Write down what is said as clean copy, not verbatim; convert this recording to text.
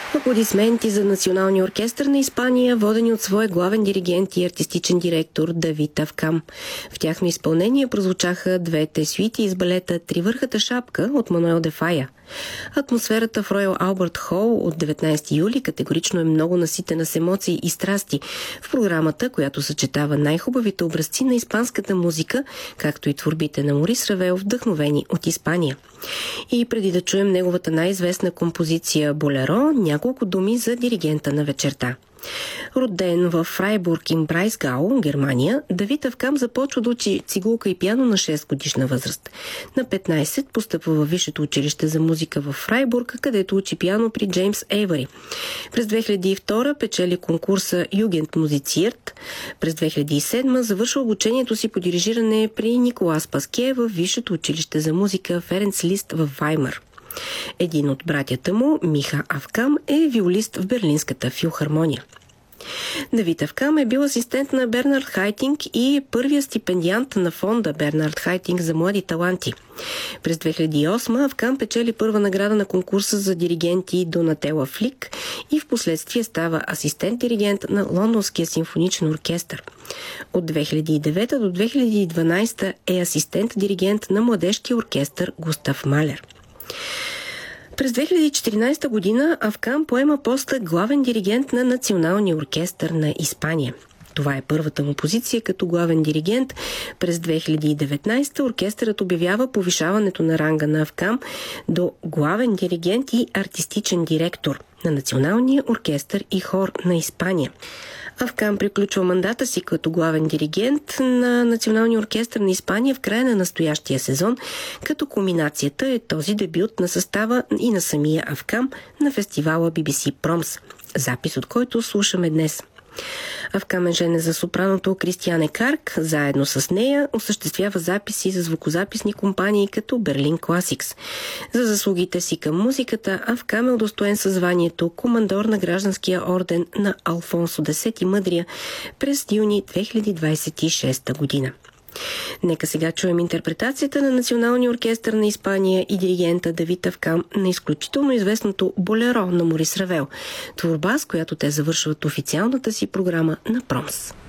Аплодисменти за Националния оркестър на Испания, водени от своя главен диригент и артистичен директор Давид Авкам. В тяхно изпълнение прозвучаха двете сюити из балета "Тривърхата шапка" от Мануел де Фая. Атмосферата в Роял Албърт Хол от 19 юли категорично е много наситена с емоции и страсти в програмата, която съчетава най-хубавите образци на испанската музика, както и творбите на Морис Равел, вдъхновени от Испания. И преди да чуем неговата най-известна композиция "Болеро", няколко думи за диригента на вечерта. Роден в Фрайбург им Брайсгау, Германия, Давид Авкам започва да учи цигулка и пиано на 6 годишна възраст. На 15 постъпва във Висшето училище за музика в Фрайбург, където учи пиано при Джеймс Ейвари. През 2002 печели конкурса Югент Музициерт. През 2007 завършва обучението си по дирижиране при Николас Паские в Висшето училище за музика Ференц Лист в Ваймар. Един от братята му, Миха Авкам, е виолист в Берлинската филхармония. Давид Авкам е бил асистент на Бернард Хайтинг и е първия стипендиант на фонда Бернард Хайтинг за млади таланти. През 2008 Авкам печели първа награда на конкурса за диригенти Донателла Флик и в последствие става асистент-диригент на Лондонския симфоничен оркестър. От 2009 до 2012 е асистент-диригент на младежкия оркестър Густав Малер. През 2014 година Авкам поема поста главен диригент на Националния оркестър на Испания. Това е първата му позиция като главен диригент. През 2019 оркестърът обявява повишаването на ранга на Авкам до главен диригент и артистичен директор на Националния оркестър и хор на Испания. Авкам приключва мандата си като главен диригент на Националния оркестър на Испания в края на настоящия сезон, като кулминацията е този дебют на състава и на самия Авкам на фестивала BBC Proms, запис от който слушаме днес. Авкам е женен за сопраното Кристиане Карк. Заедно с нея осъществява записи за звукозаписни компании като Берлин Класикс. За заслугите си към музиката Авкам е удостоен със званието командор на гражданския орден на Алфонсо X Мъдрия през юни 2026 година. Нека сега чуем интерпретацията на Националния оркестър на Испания и диригента Давид Авкам на изключително известното "Болеро" на Морис Равел, творба, с която те завършват официалната си програма на Промс.